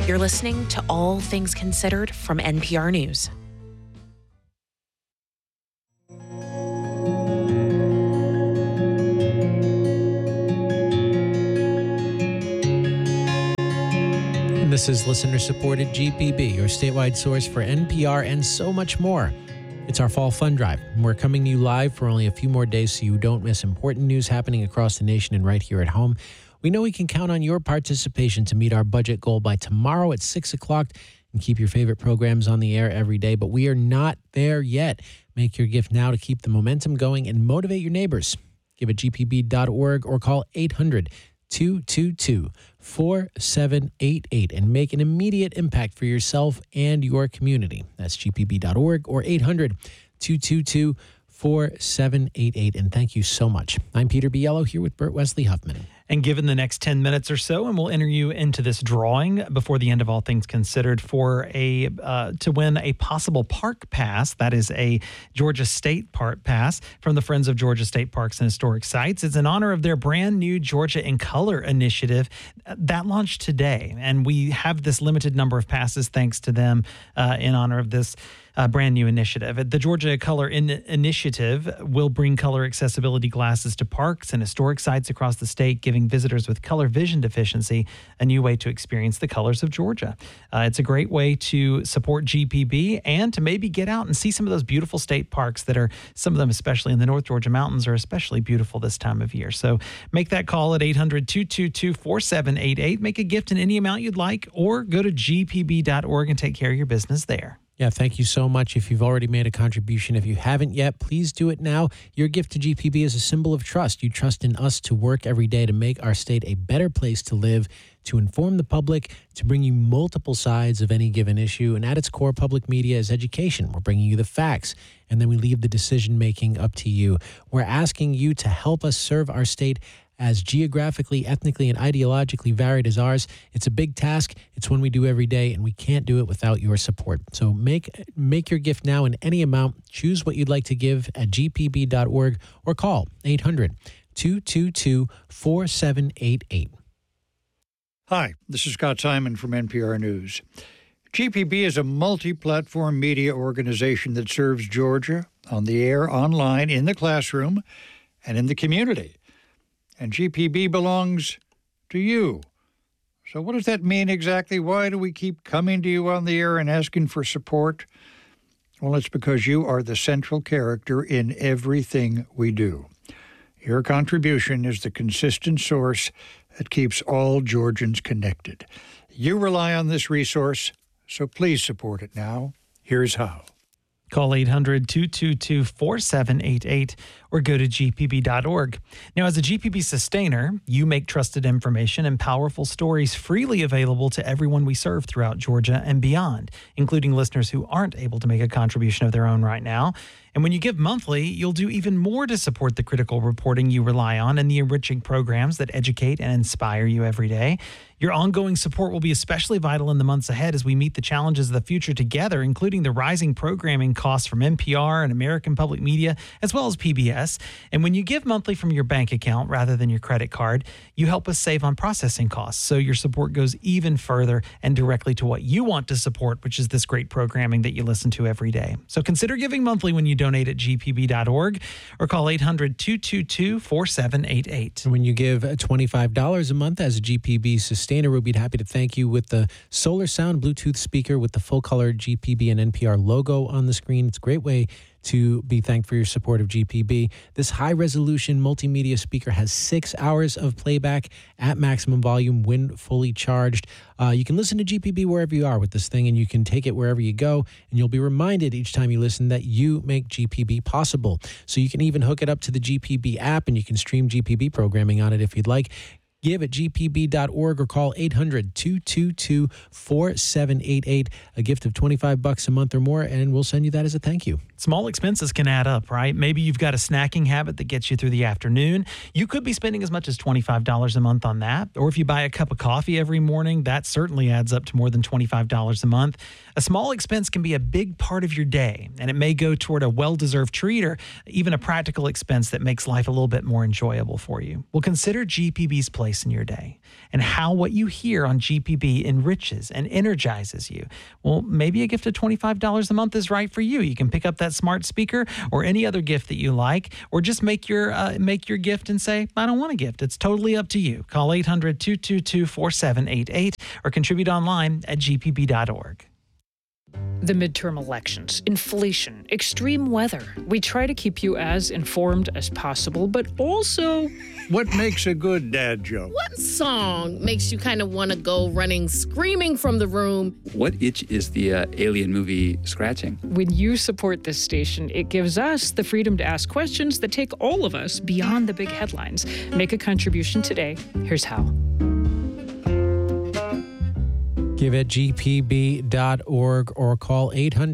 You're listening to All Things Considered from NPR News. This is listener-supported GPB, your statewide source for NPR and so much more. It's our Fall Fund Drive. We're coming to you live for only a few more days so you don't miss important news happening across the nation and right here at home. We know we can count on your participation to meet our budget goal by tomorrow at 6 o'clock and keep your favorite programs on the air every day, but we are not there yet. Make your gift now to keep the momentum going and motivate your neighbors. Give at gpb.org or call 800-222-4788 and make an immediate impact for yourself and your community. That's gpb.org or 800-222-4788. And thank you so much. I'm Peter Biello here with Bert Wesley Huffman. And given the next 10 minutes or so, and we'll enter you into this drawing before the end of All Things Considered for to win a possible park pass. That is a Georgia State Park Pass from the Friends of Georgia State Parks and Historic Sites. It's in honor of their brand new Georgia in Color initiative that launched today. And we have this limited number of passes thanks to them in honor of this brand new initiative. The Georgia Color Initiative will bring color accessibility glasses to parks and historic sites across the state, giving visitors with color vision deficiency a new way to experience the colors of Georgia. It's a great way to support GPB and to maybe get out and see some of those beautiful state parks that are, some of them, especially in the North Georgia mountains, are especially beautiful this time of year. So make that call at 800-222-4788. Make a gift in any amount you'd like, or go to gpb.org and take care of your business there. Yeah, thank you so much. If you've already made a contribution, if you haven't yet, please do it now. Your gift to GPB is a symbol of trust. You trust in us to work every day to make our state a better place to live, to inform the public, to bring you multiple sides of any given issue. And at its core, public media is education. We're bringing you the facts, and then we leave the decision-making up to you. We're asking you to help us serve our state as geographically, ethnically, and ideologically varied as ours. It's a big task. It's one we do every day, and we can't do it without your support. So make your gift now in any amount. Choose what you'd like to give at gpb.org or call 800-222-4788. Hi, this is Scott Simon from NPR News. GPB is a multi-platform media organization that serves Georgia on the air, online, in the classroom, and in the community. And GPB belongs to you. So what does that mean exactly? Why do we keep coming to you on the air and asking for support? Well, it's because you are the central character in everything we do. Your contribution is the consistent source that keeps all Georgians connected. You rely on this resource, so please support it now. Here's how. Call 800-222-4788 or go to gpb.org. Now, as a GPB sustainer, you make trusted information and powerful stories freely available to everyone we serve throughout Georgia and beyond, including listeners who aren't able to make a contribution of their own right now. And when you give monthly, you'll do even more to support the critical reporting you rely on and the enriching programs that educate and inspire you every day. Your ongoing support will be especially vital in the months ahead as we meet the challenges of the future together, including the rising programming costs from NPR and American Public Media, as well as PBS. And when you give monthly from your bank account rather than your credit card, you help us save on processing costs. So your support goes even further and directly to what you want to support, which is this great programming that you listen to every day. So consider giving monthly when you donate at gpb.org or call 800-222-4788. When you give $25 a month as a GPB sustainer, we'll be happy to thank you with the Solar Sound Bluetooth speaker with the full-color GPB and NPR logo on the screen. It's a great way to be thanked for your support of GPB. This high-resolution multimedia speaker has 6 hours of playback at maximum volume when fully charged. You can listen to GPB wherever you are with this thing, and you can take it wherever you go, and you'll be reminded each time you listen that you make GPB possible. So you can even hook it up to the GPB app, and you can stream GPB programming on it if you'd like. Give at gpb.org or call 800-222-4788. A gift of $25 a month or more, and we'll send you that as a thank you. Small expenses can add up, right? Maybe you've got a snacking habit that gets you through the afternoon. You could be spending as much as $25 a month on that. Or if you buy a cup of coffee every morning, that certainly adds up to more than $25 a month. A small expense can be a big part of your day, and it may go toward a well-deserved treat or even a practical expense that makes life a little bit more enjoyable for you. Well, consider GPB's place place in your day, and how what you hear on GPB enriches and energizes you. Well, maybe a gift of $25 a month is right for you. You can pick up that smart speaker or any other gift that you like, or just make your gift and say, I don't want a gift. It's totally up to you. Call 800-222-4788 or contribute online at gpb.org. The midterm elections, inflation, extreme weather. We try to keep you as informed as possible, but also... What makes a good dad joke? What song makes you kind of want to go running, screaming from the room? What itch is the Alien movie scratching? When you support this station, it gives us the freedom to ask questions that take all of us beyond the big headlines. Make a contribution today. Here's how. Give at gpb.org or call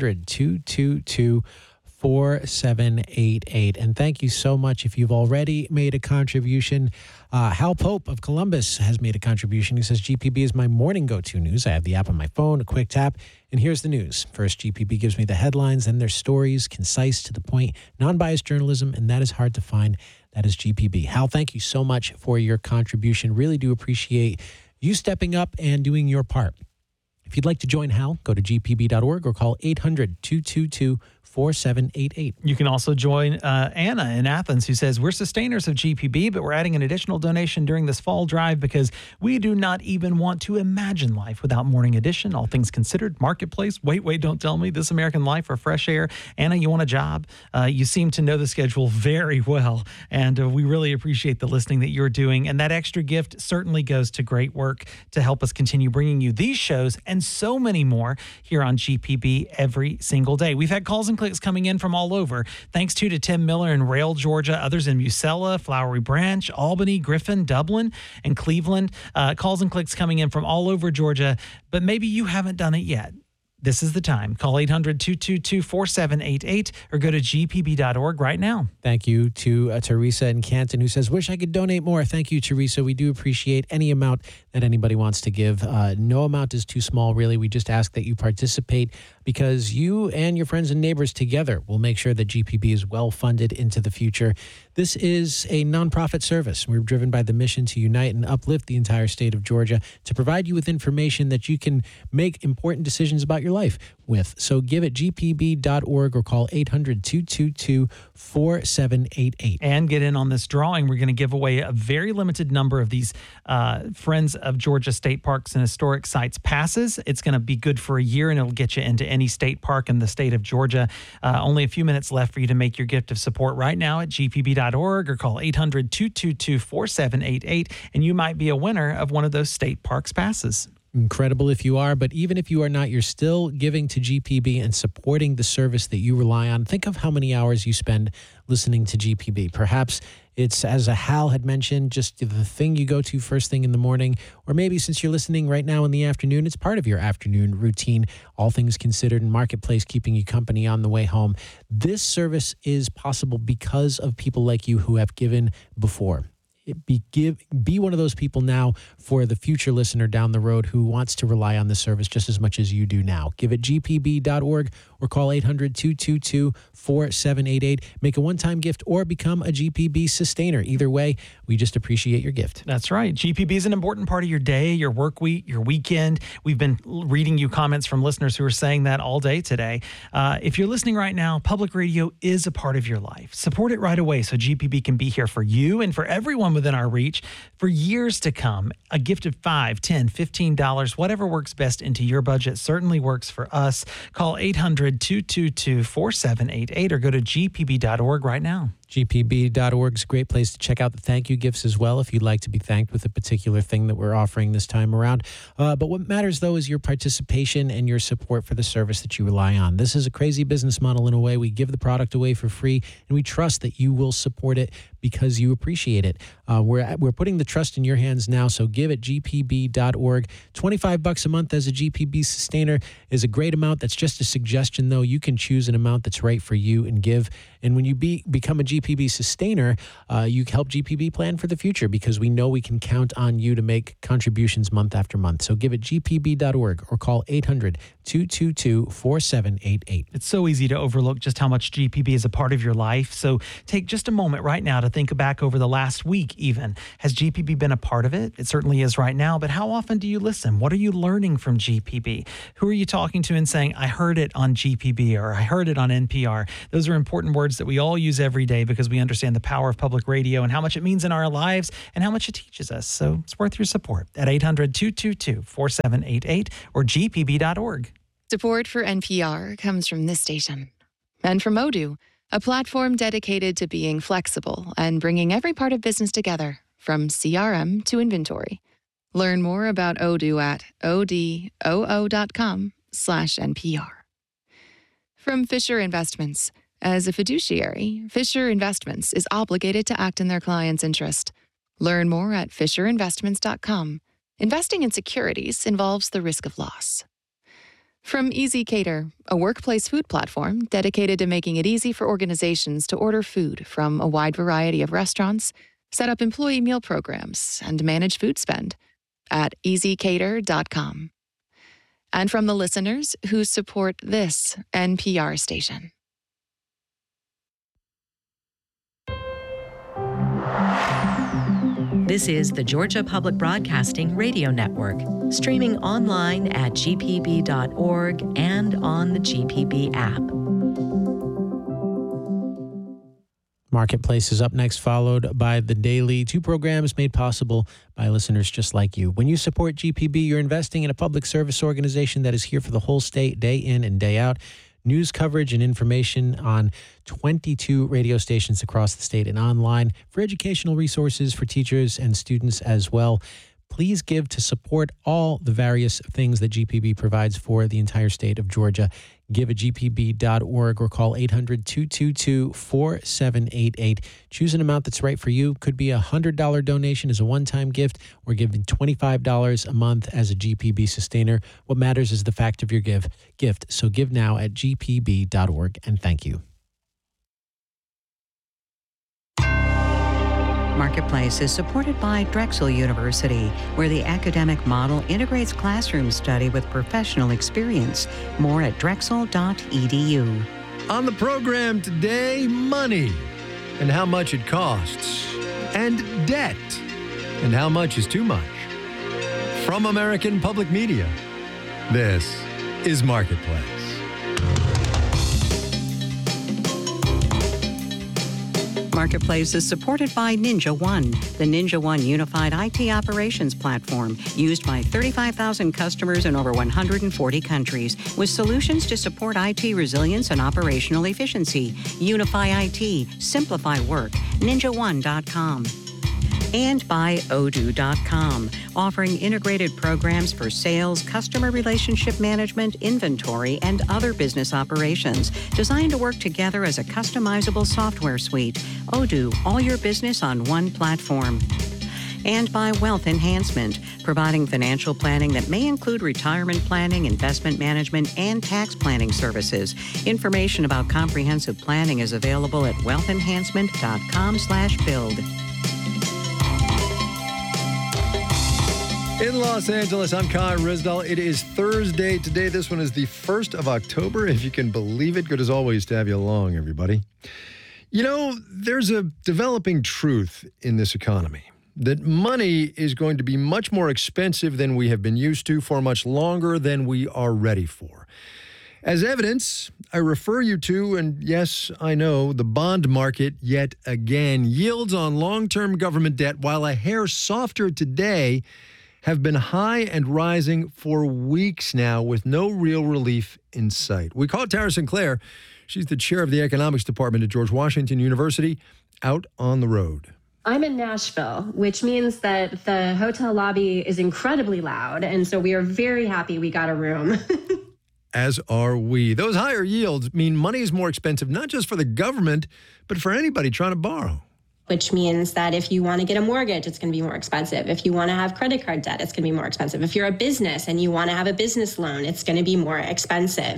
800-222-4788. And thank you so much if you've already made a contribution. Hal Pope of Columbus has made a contribution. He says, GPB is my morning go-to news. I have the app on my phone, a quick tap, and here's the news. First, GPB gives me the headlines, then their stories, concise, to the point, non-biased journalism, and that is hard to find. That is GPB. Hal, thank you so much for your contribution. Really do appreciate you stepping up and doing your part. If you'd like to join Hal, go to gpb.org or call 800-222-4788. You can also join Anna in Athens, who says, we're sustainers of GPB, but we're adding an additional donation during this fall drive because we do not even want to imagine life without Morning Edition, All Things Considered, Marketplace, Wait, Don't Tell Me, This American Life, or Fresh Air. Anna, you want a job? You seem to know the schedule very well, and we really appreciate the listening that you're doing. And that extra gift certainly goes to great work to help us continue bringing you these shows and so many more here on GPB every single day. We've had calls and clicks coming in from all over. Thanks to Tim Miller in Rail, Georgia, others in Musella, Flowery Branch, Albany, Griffin, Dublin, and Cleveland. Calls and clicks coming in from all over Georgia, but maybe you haven't done it yet. This is the time. Call 800-222-4788 or go to gpb.org right now. Thank you to Teresa in Canton, who says, wish I could donate more. Thank you, Teresa. We do appreciate any amount that anybody wants to give. No amount is too small, really. We just ask that you participate because you and your friends and neighbors together will make sure that GPB is well funded into the future. This is a nonprofit service. We're driven by the mission to unite and uplift the entire state of Georgia to provide you with information that you can make important decisions about your life with. So give at gpb.org or call 800-222-4788. And get in on this drawing. We're going to give away a very limited number of these Friends of Georgia State Parks and Historic Sites passes. It's going to be good for a year, and it'll get you into any state park in the state of Georgia. Only a few minutes left for you to make your gift of support right now at gpb.org or call 800-222-4788, and you might be a winner of one of those state parks passes. Incredible if you are, but even if you are not, you're still giving to GPB and supporting the service that you rely on. Think of how many hours you spend listening to GPB. Perhaps it's, as Hal had mentioned, just the thing you go to first thing in the morning, or maybe since you're listening right now in the afternoon, it's part of your afternoon routine, All Things Considered and Marketplace keeping you company on the way home. This service is possible because of people like you who have given before. Be one of those people now for the future listener down the road who wants to rely on this service just as much as you do now. Give it gpb.org or call 800-222-4788. Make a one-time gift or become a GPB sustainer. Either way, we just appreciate your gift. That's right. GPB is an important part of your day, your work week, your weekend. We've been reading you comments from listeners who are saying that all day today. If you're listening right now, public radio is a part of your life. Support it right away so GPB can be here for you and for everyone within our reach for years to come. A gift of $5, $10, $15, whatever works best into your budget certainly works for us. Call 800-222-4788 or go to gpb.org right now. GPB.org is a great place to check out the thank you gifts as well if you'd like to be thanked with a particular thing that we're offering this time around. But what matters, though, is your participation and your support for the service that you rely on. This is a crazy business model in a way. We give the product away for free, and we trust that you will support it because you appreciate it. We're putting the trust in your hands now, so give at gpb.org. $25 a month as a GPB sustainer is a great amount. That's just a suggestion, though. You can choose an amount that's right for you and give. And when you become a GPB GPB Sustainer, you help GPB plan for the future because we know we can count on you to make contributions month after month. So give at gpb.org or call 800-222-4788. It's so easy to overlook just how much GPB is a part of your life. So take just a moment right now to think back over the last week even. Has GPB been a part of it? It certainly is right now, but how often do you listen? What are you learning from GPB? Who are you talking to and saying, I heard it on GPB or I heard it on NPR? Those are important words that we all use every day because we understand the power of public radio and how much it means in our lives and how much it teaches us. So it's worth your support at 800-222-4788 or gpb.org. Support for NPR comes from this station and from Odoo, a platform dedicated to being flexible and bringing every part of business together, from CRM to inventory. Learn more about Odoo at odoo.com/NPR. From Fisher Investments. As a fiduciary, Fisher Investments is obligated to act in their client's interest. Learn more at fisherinvestments.com. Investing in securities involves the risk of loss. From Easy Cater, a workplace food platform dedicated to making it easy for organizations to order food from a wide variety of restaurants, set up employee meal programs, and manage food spend at easycater.com. And from the listeners who support this NPR station. This is the Georgia Public Broadcasting Radio Network, streaming online at gpb.org and on the GPB app. Marketplace is up next, followed by The Daily, two programs made possible by listeners just like you. When you support GPB, you're investing in a public service organization that is here for the whole state, day in and day out. News coverage and information on 22 radio stations across the state and online for educational resources for teachers and students as well. Please give to support all the various things that GPB provides for the entire state of Georgia. Give at gpb.org or call 800-222-4788. Choose an amount that's right for you. Could be a $100 donation as a one-time gift or giving $25 a month as a GPB sustainer. What matters is the fact of your gift. So give now at gpb.org, and thank you. Marketplace is supported by Drexel University, where the academic model integrates classroom study with professional experience. More at drexel.edu. On the program today, money and how much it costs, and debt and how much is too much. From American Public Media, this is Marketplace. Marketplace is supported by Ninja One, the Ninja One unified IT operations platform used by 35,000 customers in over 140 countries with solutions to support IT resilience and operational efficiency. Unify IT, simplify work, ninjaone.com. And by Odoo.com, offering integrated programs for sales, customer relationship management, inventory, and other business operations, designed to work together as a customizable software suite. Odoo, all your business on one platform. And by Wealth Enhancement, providing financial planning that may include retirement planning, investment management, and tax planning services. Information about comprehensive planning is available at wealthenhancement.com/build. In Los Angeles, I'm Kai Rizdal. It is Thursday today. This one is the 1st of October, if you can believe it. Good as always to have you along, everybody. You know, there's a developing truth in this economy that money is going to be much more expensive than we have been used to for much longer than we are ready for. As evidence, I refer you to, and yes, I know, the bond market yet again. Yields on long-term government debt, while a hair softer today, have been high and rising for weeks now with no real relief in sight. We call Tara Sinclair. She's the chair of the economics department at George Washington University, out on the road. I'm in Nashville, which means that the hotel lobby is incredibly loud, and so we are very happy we got a room. As are we. Those higher yields mean money is more expensive, not just for the government, but for anybody trying to borrow. Which means that if you want to get a mortgage, it's going to be more expensive. If you want to have credit card debt, it's going to be more expensive. If you're a business and you want to have a business loan, it's going to be more expensive.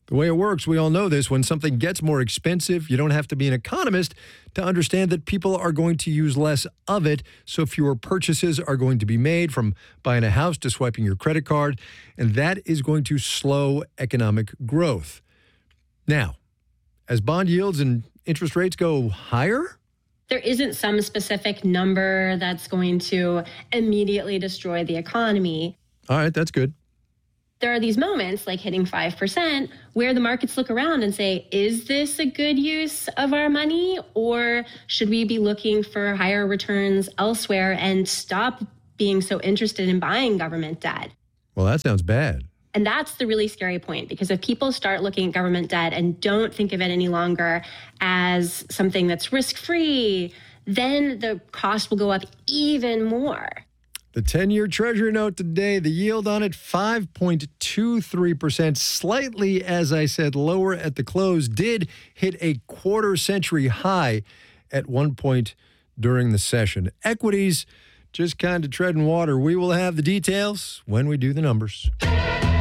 The way it works, we all know this, when something gets more expensive, you don't have to be an economist to understand that people are going to use less of it, so fewer purchases are going to be made, from buying a house to swiping your credit card, and that is going to slow economic growth. Now, as bond yields and interest rates go higher? There isn't some specific number that's going to immediately destroy the economy. All right, that's good. There are these moments, like hitting 5%, where the markets look around and say, is this a good use of our money? Or should we be looking for higher returns elsewhere and stop being so interested in buying government debt? Well, that sounds bad. And that's the really scary point, because if people start looking at government debt and don't think of it any longer as something that's risk-free, then the cost will go up even more. The 10-year Treasury note today, the yield on it 5.23%, slightly, as I said, lower at the close, did hit a quarter-century high at one point during the session. Equities just kind of treading water. We will have the details when we do the numbers.